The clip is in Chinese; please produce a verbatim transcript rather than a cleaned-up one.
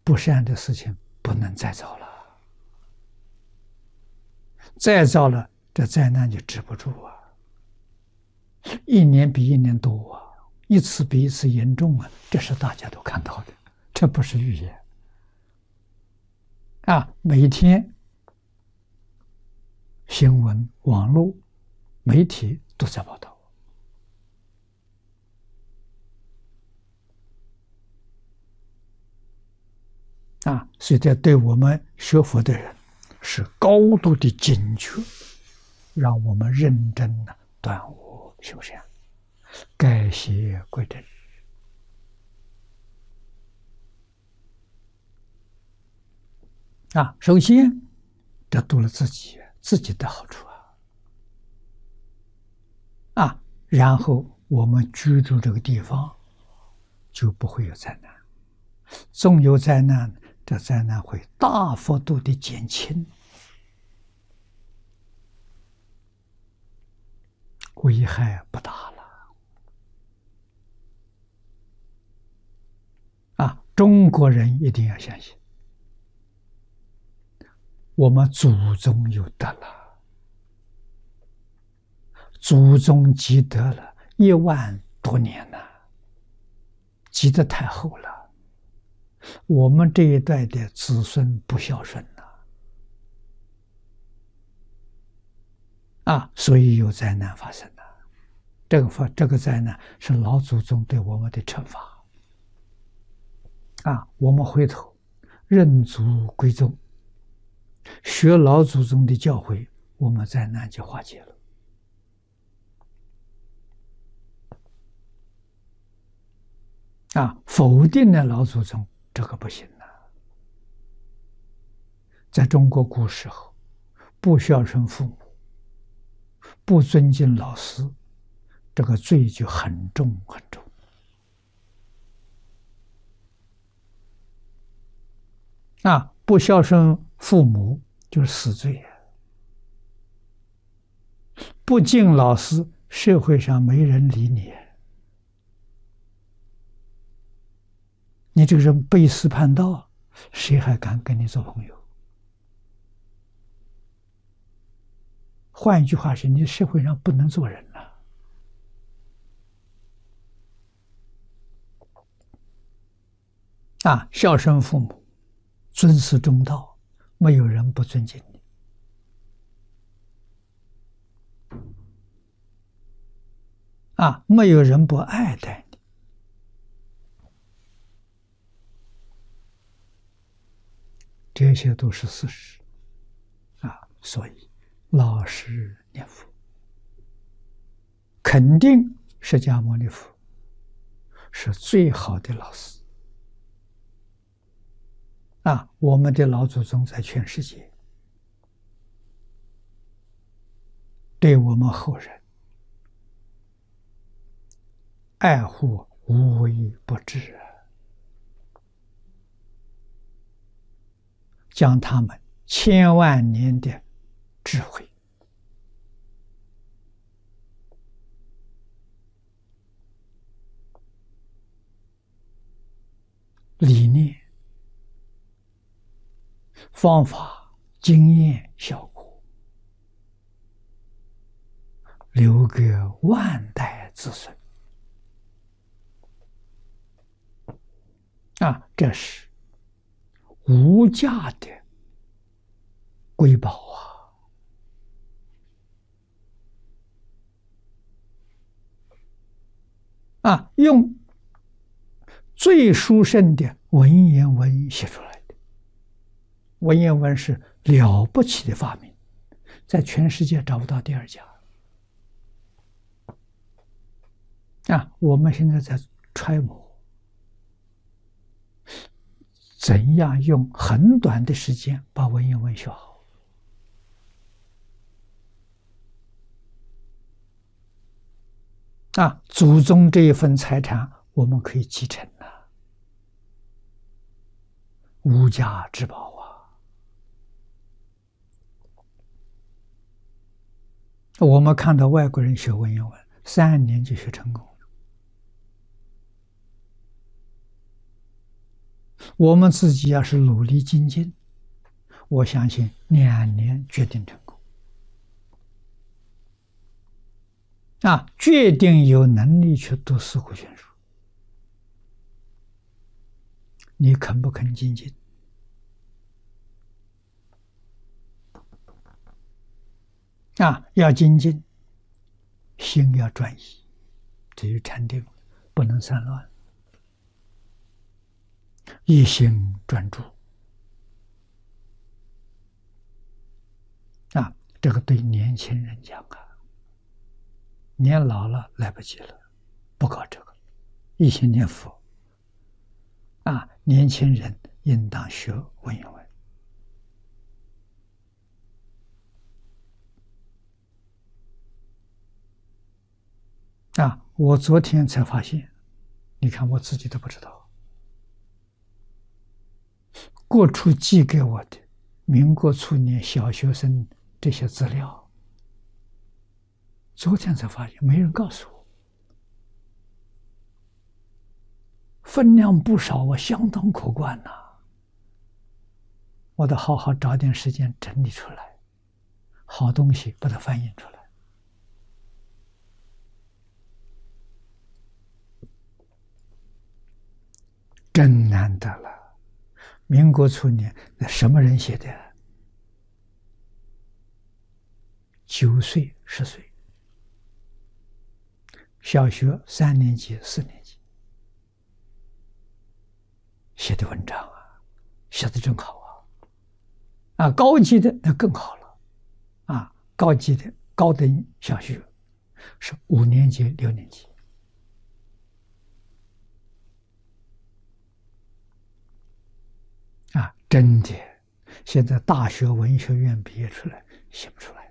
不善的事情不能再造了，再造了，这灾难就止不住啊！一年比一年多啊，一次比一次严重啊，这是大家都看到的，这不是预言啊！每天新闻、网络、媒体都在报道。啊，所以这对我们学佛的人是高度的警觉，让我们认真的断恶修善，改邪归正。啊，首先这度了自己自己的好处啊，啊，然后我们居住这个地方就不会有灾难，纵有灾难，这灾难会大幅度的减轻，危害不大了。啊，中国人一定要相信，我们祖宗有德了，祖宗积德了一万多年了，积得太厚了。我们这一代的子孙不孝顺了，啊，所以有灾难发生了。这个发这个灾难是老祖宗对我们的惩罚。啊，我们回头认祖归宗，学老祖宗的教诲，我们灾难就化解了。啊，否定了老祖宗，这个不行了。在中国古时候，不孝顺父母，不尊敬老师，这个罪就很重很重。啊，不孝顺父母就是死罪啊！不敬老师，社会上没人理你。你这个人背师叛道，谁还敢跟你做朋友？换一句话是，你社会上不能做人了。啊，孝顺父母，尊师重道，没有人不尊敬你。啊，没有人不爱戴你。这些都是事实，啊，所以老实念佛，肯定释迦牟尼佛是最好的老师。啊，我们的老祖宗在全世界对我们后人爱护无微不至，将他们千万年的智慧、理念、方法、经验、效果，留给万代子孙。啊，这是无价的瑰宝啊！啊，用最殊胜的文言文写出来的。文言文是了不起的发明，在全世界找不到第二家。啊，我们现在在揣摩怎样用很短的时间把文言文学好。啊，祖宗这一份财产我们可以继承了，无价之宝啊！我们看到外国人学文言文，三年就学成功了。 我们自己要是努力精进，我相信两年决定成功。啊，决定有能力去读四库全书。你肯不肯精进？啊，要精进，心要专一，这就禅定，不能散乱，一心专注。啊，这个对年轻人讲啊，年老了来不及了，不搞这个，一心念佛。啊，年轻人应当学文言文。啊，我昨天才发现，你看我自己都不知道，国初寄给我的民国初年小学生这些资料，昨天才发现，没人告诉我，分量不少，我相当可观呐、啊。我得好好找点时间整理出来，好东西把它翻译出来。真难得了！民国初年，那什么人写的？九岁、十岁，小学三年级、四年级写的文章啊，写的真好啊！啊，高级的那更好了，啊，高级的高等小学是五年级、六年级。啊，真的，现在大学文学院毕业出来写不出来。